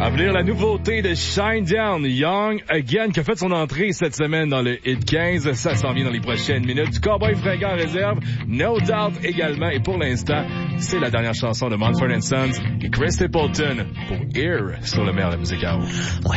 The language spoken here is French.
À venir, la nouveauté de Shinedown, Young Again, qui a fait son entrée cette semaine dans le Hit 15. Ça s'en vient dans les prochaines minutes. Du Cowboy Fringant en réserve, No Doubt également. Et pour l'instant, c'est la dernière chanson de Mumford & Sons et Chris Stapleton pour Here sur le meilleur de la musique à